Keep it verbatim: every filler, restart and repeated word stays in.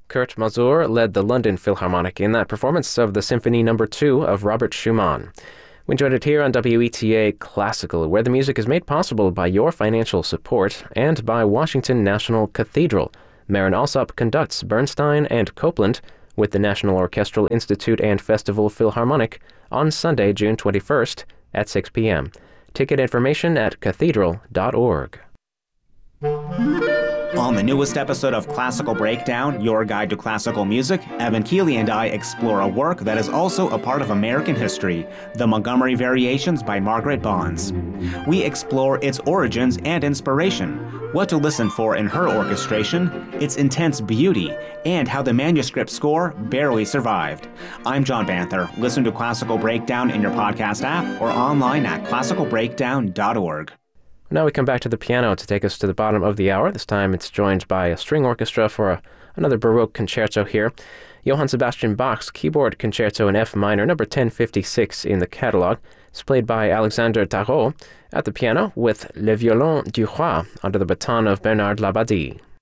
Kurt Masur led the London Philharmonic in that performance of the Symphony Number two of Robert Schumann. We enjoyed it here on W E T A Classical, where the music is made possible by your financial support and by Washington National Cathedral. Marin Alsop conducts Bernstein and Copland with the National Orchestral Institute and Festival Philharmonic on Sunday, June twenty-first at six p.m. Ticket information at cathedral dot org. On the newest episode of Classical Breakdown, your guide to classical music, Evan Keeley and I explore a work that is also a part of American history, the Montgomery Variations by Margaret Bonds. We explore its origins and inspiration, what to listen for in her orchestration, its intense beauty, and how the manuscript score barely survived. I'm John Banther. Listen to Classical Breakdown in your podcast app or online at classical breakdown dot org. Now we come back to the piano to take us to the bottom of the hour. This time it's joined by a string orchestra for a, another Baroque concerto here. Johann Sebastian Bach's Keyboard Concerto in F minor, number ten fifty-six in the catalog. It's played by Alexandre Tarot at the piano with Le Violon du Roi under the baton of Bernard Labadie.